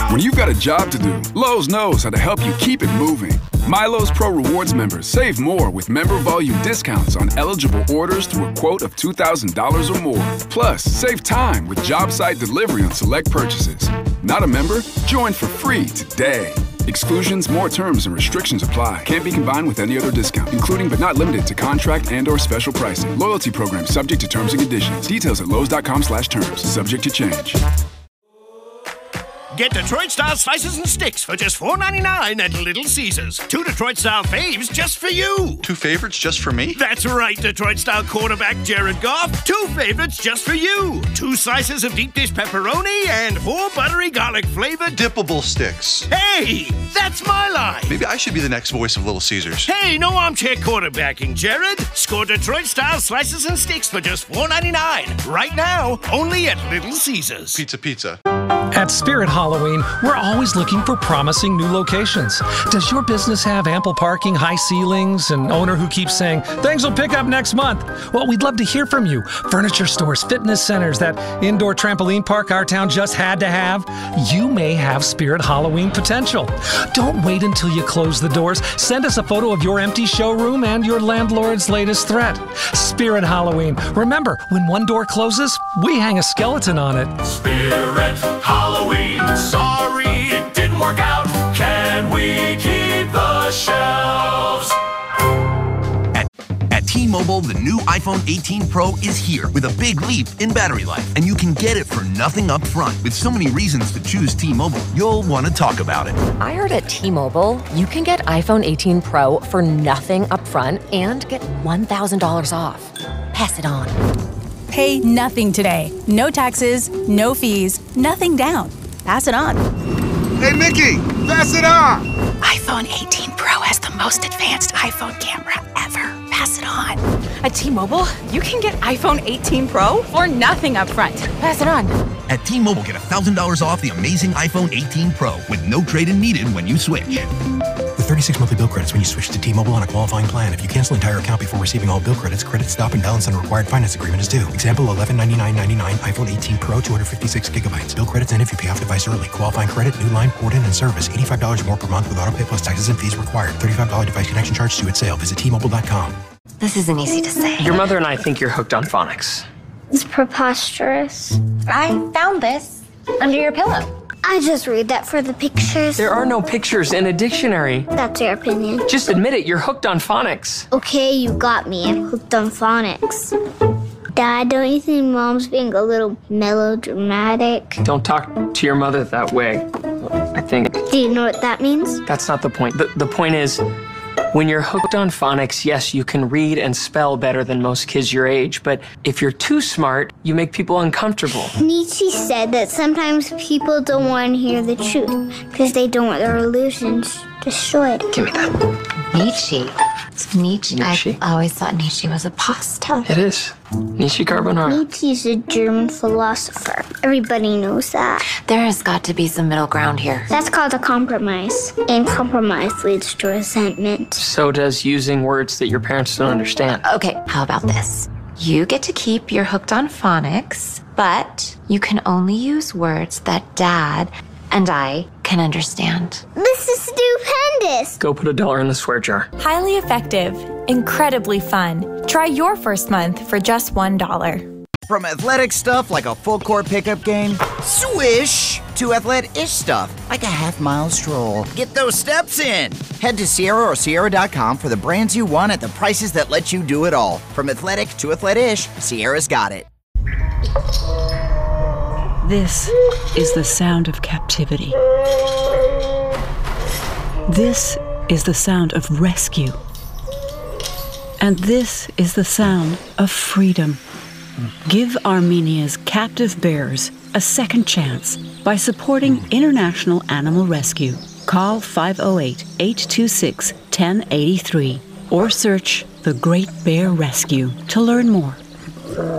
When you've got a job to do, Lowe's knows how to help you keep it moving. MyLowe's Pro Rewards members save more with member volume discounts on eligible orders through a quote of $2,000 or more. Plus, save time with job site delivery on select purchases. Not a member? Join for free today. Exclusions, more terms, and restrictions apply. Can't be combined with any other discount, including but not limited to contract and/or special pricing. Loyalty program subject to terms and conditions. Details at lowes.com/terms. Subject to change. Get Detroit-style slices and sticks for just $4.99 at Little Caesars. 2 Detroit-style faves just for you. 2 favorites just for me? That's right, Detroit-style quarterback Jared Goff. 2 favorites just for you. 2 slices of deep dish pepperoni and 4 buttery garlic-flavored dippable sticks. Hey, that's my line. Maybe I should be the next voice of Little Caesars. Hey, no armchair quarterbacking, Jared. Score Detroit-style slices and sticks for just $4.99. Right now, only at Little Caesars. Pizza. At Spirit Halloween, we're always looking for promising new locations. Does your business have ample parking, high ceilings, an owner who keeps saying, things will pick up next month? Well, we'd love to hear from you. Furniture stores, fitness centers, that indoor trampoline park our town just had to have. You may have Spirit Halloween potential. Don't wait until you close the doors. Send us a photo of your empty showroom and your landlord's latest threat. Spirit Halloween. Remember, when one door closes, we hang a skeleton on it. Spirit Halloween. Sorry it didn't work out. Can we keep the shelves? At T-Mobile, the new iPhone 18 Pro is here with a big leap in battery life. And you can get it for nothing up front. With so many reasons to choose T-Mobile, you'll want to talk about it. I heard at T-Mobile, you can get iPhone 18 Pro for nothing up front and get $1,000 off. Pass it on. Pay nothing today. No taxes, no fees, nothing down. Pass it on. Hey, Mickey, pass it on. iPhone 18 Pro has the most advanced iPhone camera ever. Pass it on. At T-Mobile, you can get iPhone 18 Pro for nothing up front. Pass it on. At T-Mobile, get $1,000 off the amazing iPhone 18 Pro with no trade-in needed when you switch. With 36 monthly bill credits when you switch to T-Mobile on a qualifying plan. If you cancel an entire account before receiving all bill credits, credit stop and balance on a required finance agreement is due. Example, $1199.99 iPhone 18 Pro, 256 gigabytes. Bill credits end if you pay off device early. Qualifying credit, new line, port in, and service. $85 more per month with auto pay plus taxes and fees required. $35 device connection charge due at sale. Visit T-Mobile.com. This isn't easy to say. Your mother and I think you're hooked on phonics. It's preposterous. I found this under your pillow. I just read that for the pictures. There are no pictures in a dictionary. That's your opinion. Just admit it, you're hooked on phonics. Okay, you got me. I'm hooked on phonics. Dad, don't you think Mom's being a little melodramatic? Don't talk to your mother that way, I think. Do you know what that means? That's not the point. The point is, when you're hooked on phonics, yes, you can read and spell better than most kids your age, but if you're too smart, you make people uncomfortable. Nietzsche said that sometimes people don't want to hear the truth because they don't want their illusions destroyed. Give me that. Nietzsche. It's Nietzsche. I always thought Nietzsche was a pasta. It is. Nietzsche carbonara. Nietzsche's a German philosopher. Everybody knows that. There has got to be some middle ground here. That's called a compromise. And compromise leads to resentment. So does using words that your parents don't understand. Okay, how about this? You get to keep your hooked on phonics, but you can only use words that Dad and I can understand. This is stupendous! Go put $1 in the swear jar. Highly effective, incredibly fun. Try your first month for just $1. From athletic stuff like a full court pickup game, swish, to athletic-ish stuff like a half-mile stroll. Get those steps in. Head to Sierra or Sierra.com for the brands you want at the prices that let you do it all. From athletic to athletic-ish, Sierra's got it. This is the sound of captivity. This is the sound of rescue. And this is the sound of freedom. Give Armenia's captive bears a second chance by supporting International Animal Rescue. Call 508-826-1083 or search The Great Bear Rescue to learn more.